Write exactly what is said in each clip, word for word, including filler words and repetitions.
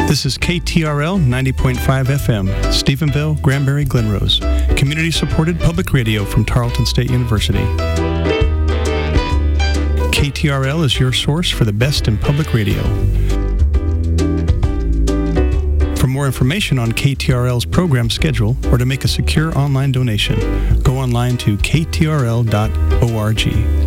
This is K T R L ninety point five F M, Stephenville, Granbury, Glenrose. Community-supported public radio from Tarleton State University. K T R L is your source for the best in public radio. For more information on K T R L's program schedule or to make a secure online donation, go online to k t r l dot org.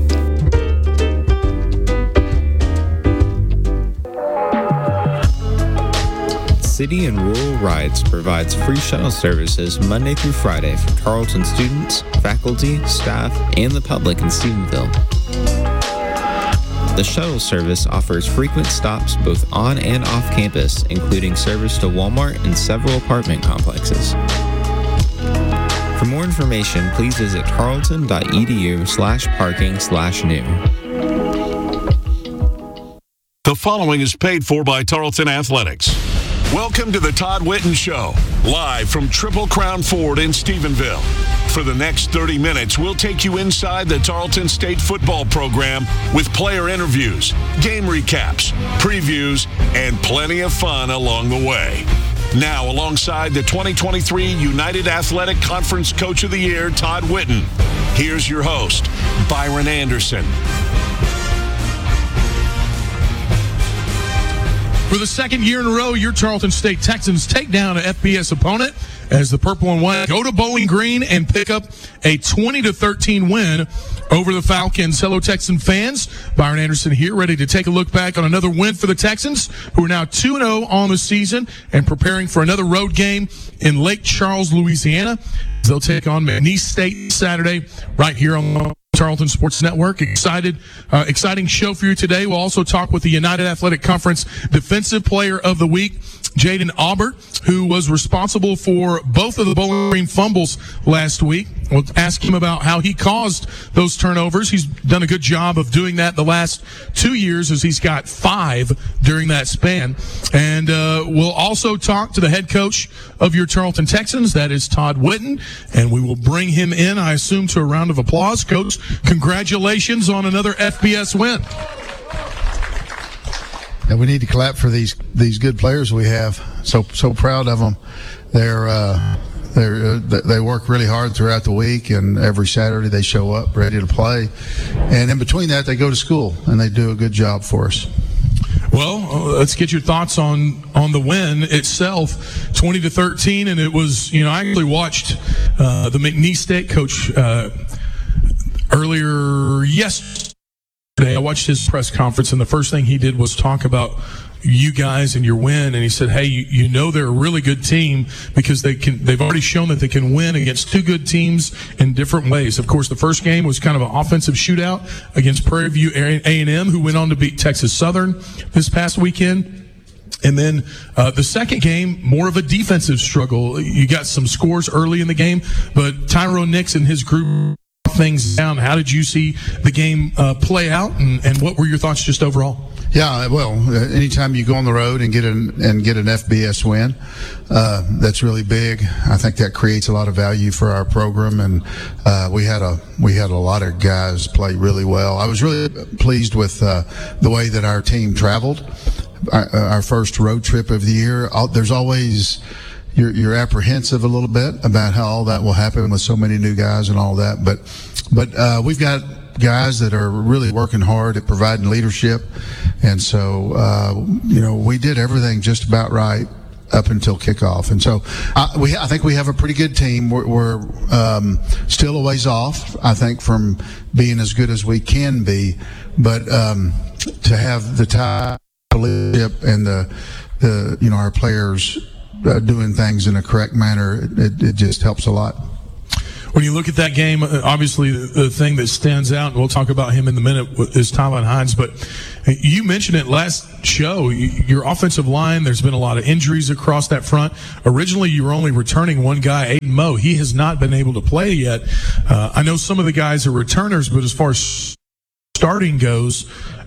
City and Rural Rides provides free shuttle services Monday through Friday for Tarleton students, faculty, staff, and the public in Stephenville. The shuttle service offers frequent stops both on and off campus, including service to Walmart and several apartment complexes. For more information, please visit tarleton.edu slash parking slash new. The following is paid for by Tarleton Athletics. Welcome to the Todd Whitten Show, live from Triple Crown Ford in Stephenville. For the next thirty minutes, we'll take you inside the Tarleton State football program with player interviews, game recaps, previews, and plenty of fun along the way. Now, alongside the twenty twenty-three United Athletic Conference Coach of the Year, Todd Whitten, here's your host, Byron Anderson. For the second year in a row, your Tarleton State Texans take down an F B S opponent as the purple and white go to Bowling Green and pick up a twenty to thirteen win over the Falcons. Hello, Texan fans. Byron Anderson here, ready to take a look back on another win for the Texans, who are now two and oh on the season and preparing for another road game in Lake Charles, Louisiana. They'll take on McNeese State Saturday right here on the Tarleton Sports Network. Excited, uh, exciting show for you today. We'll also talk with the United Athletic Conference Defensive Player of the Week, Jaden Aubert, who was responsible for both of the Bowling Green fumbles last week. We'll ask him about how he caused those turnovers. He's done a good job of doing that the last two years as he's got five during that span. And uh, we'll also talk to the head coach of your Tarleton Texans, that is Todd Whitten, and we will bring him in, I assume, to a round of applause. Coach, congratulations on another F B S win. And we need to clap for these these good players we have. So so proud of them. They're uh, they're uh, they work really hard throughout the week, and every Saturday they show up ready to play. And in between that, they go to school and they do a good job for us. Well, uh, let's get your thoughts on, on the win itself, twenty to thirteen, and it was, you know, I actually watched uh, the McNeese State coach uh, earlier yesterday. I watched his press conference, and the first thing he did was talk about you guys and your win, and he said, hey, you, you know they're a really good team because they can, they've already shown that they can win against two good teams in different ways. Of course, the first game was kind of an offensive shootout against Prairie View A and M, who went on to beat Texas Southern this past weekend. And then uh, the second game, more of a defensive struggle. You got some scores early in the game, but Tyrone Nix and his group things down. How did you see the game uh, play out, and, and what were your thoughts just overall? Yeah, well, anytime you go on the road and get an and get an F B S win, uh, that's really big. I think that creates a lot of value for our program, and uh, we had a we had a lot of guys play really well. I was really pleased with uh, the way that our team traveled. Our, our first road trip of the year. There's always You're, you're apprehensive a little bit about how all that will happen with so many new guys and all that, but but uh, we've got guys that are really working hard at providing leadership, and so uh, you know we did everything just about right up until kickoff, and so I, we I think we have a pretty good team. We're, we're um, still a ways off, I think, from being as good as we can be, but um, to have the type of leadership and the the you know our players Uh, doing things in a correct manner, it, it just helps a lot. When you look at that game, obviously the, the thing that stands out, and we'll talk about him in a minute, is Tylan Hines, but you mentioned it last show, your offensive line, there's been a lot of injuries across that front. Originally, you were only returning one guy, Aiden Moe. He has not been able to play yet. Uh, I know some of the guys are returners, but as far as starting goes,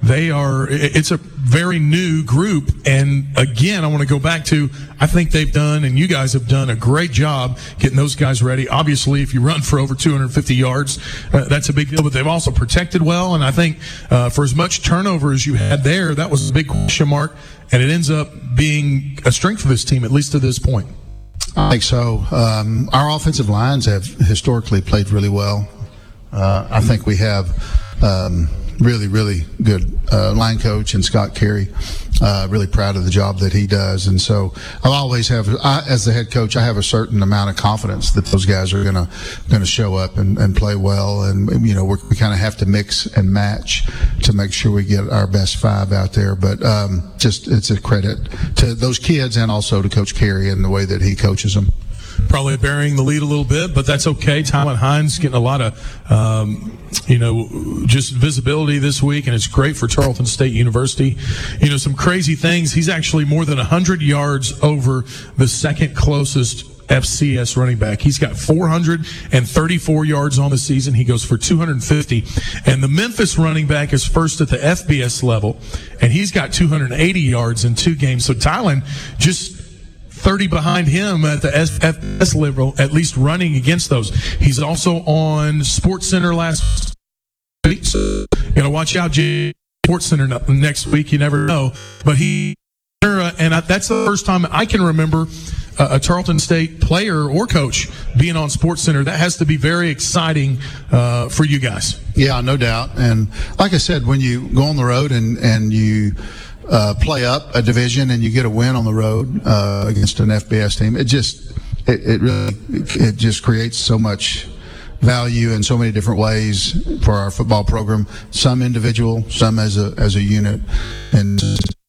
they are, it's a very new group. And again, I want to go back to, I think they've done, and you guys have done a great job getting those guys ready. Obviously, if you run for over two hundred fifty yards, uh, that's a big deal, but they've also protected well. And I think uh, for as much turnover as you had there, that was a big question mark. And it ends up being a strength for this team, at least to this point. I think so. Um, our offensive lines have historically played really well. Uh, I think we have um, really, really good uh, line coach in Scott Carey. Uh, really proud of the job that he does. And so I'll always have, I, as the head coach, I have a certain amount of confidence that those guys are going to going to show up and, and play well. And, you know, we're, we kind of have to mix and match to make sure we get our best five out there. But um, just it's a credit to those kids and also to Coach Carey and the way that he coaches them. Probably burying the lead a little bit, but that's okay. Tylan Hines getting a lot of, um, you know, just visibility this week, and it's great for Tarleton State University. You know, some crazy things. He's actually more than one hundred yards over the second closest F C S running back. He's got four hundred thirty-four yards on the season. He goes for two hundred fifty. And the Memphis running back is first at the F B S level, and he's got two hundred eighty yards in two games. So Tylan just thirty behind him at the F S level, at least running against those. He's also on Sports Center last week. So you got to watch out, Jay. Sports Center next week. You never know. But he, and that's the first time I can remember a Tarleton State player or coach being on Sports Center. That has to be very exciting uh, for you guys. Yeah, no doubt. And like I said, when you go on the road and, and you uh, play up a division and you get a win on the road uh, against an F B S team, it just it, it really it just creates so much value in so many different ways for our football program. Some individual, some as a as a unit, and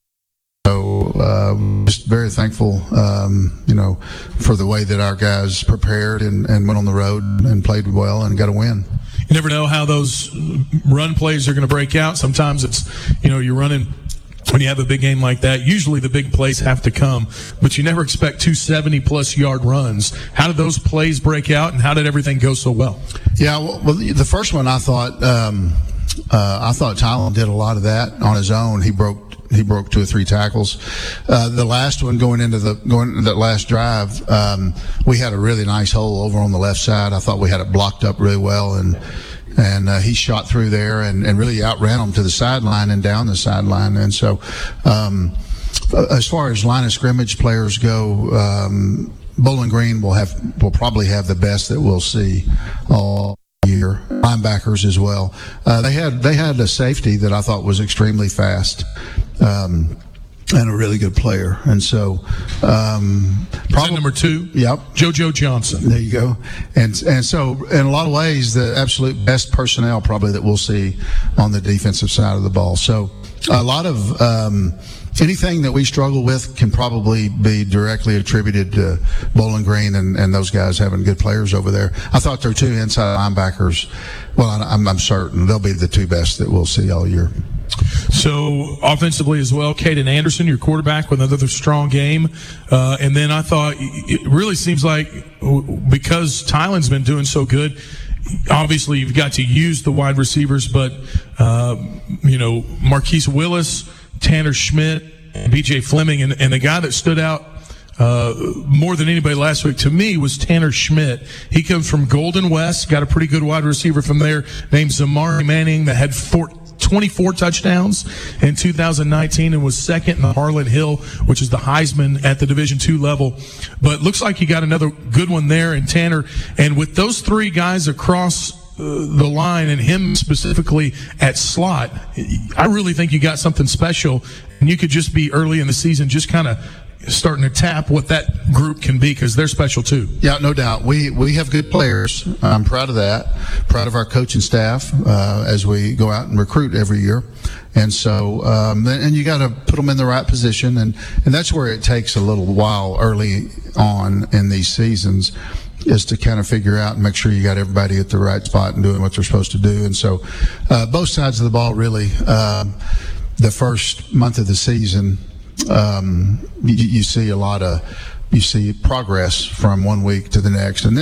so uh, just very thankful, um, you know, for the way that our guys prepared and, and went on the road and played well and got a win. You never know how those run plays are going to break out. Sometimes it's, you know, you're running. When you have a big game like that, usually the big plays have to come, but you never expect two seventy-plus yard runs. How did those plays break out, and how did everything go so well? Yeah, well, the first one I thought um, uh, I thought Tylan did a lot of that on his own. He broke he broke two or three tackles. Uh, the last one going into the going into that last drive, um, we had a really nice hole over on the left side. I thought we had it blocked up really well, and. And uh, he shot through there and, and really outran them to the sideline and down the sideline. And so, um, as far as line of scrimmage players go, um, Bowling Green will have will probably have the best that we'll see all year. Linebackers as well. Uh, they had they had a safety that I thought was extremely fast. Um, And a really good player, and so um, probably number two. Yep, JoJo Johnson. There you go, and and so in a lot of ways, the absolute best personnel probably that we'll see on the defensive side of the ball. So a lot of um, anything that we struggle with can probably be directly attributed to Bowling Green and, and those guys having good players over there. I thought their two inside linebackers. Well, I'm, I'm certain they'll be the two best that we'll see all year. So offensively as well, Caden Anderson, your quarterback, with another strong game. Uh, and then I thought it really seems like because Tylan's been doing so good, obviously you've got to use the wide receivers, but, uh, you know, Marquise Willis, Tanner Schmidt, B J Fleming, and, and the guy that stood out Uh, more than anybody last week to me was Tanner Schmidt. He comes from Golden West, got a pretty good wide receiver from there named Zamari Manning that had four, twenty-four touchdowns in two thousand nineteen and was second in the Harlan Hill, which is the Heisman at the Division two level. But looks like you got another good one there in Tanner. And with those three guys across uh, the line and him specifically at slot, I really think you got something special. And you could just be early in the season just kind of starting to tap what that group can be because they're special too. Yeah, no doubt. We we have good players. I'm proud of that. Proud of our coaching staff uh, as we go out and recruit every year. And so, um, and you got to put them in the right position, and and that's where it takes a little while early on in these seasons, is to kind of figure out and make sure you got everybody at the right spot and doing what they're supposed to do. And so, uh, both sides of the ball really. Um, the first month of the season. Um, you, you see a lot of, you see progress from one week to the next, and then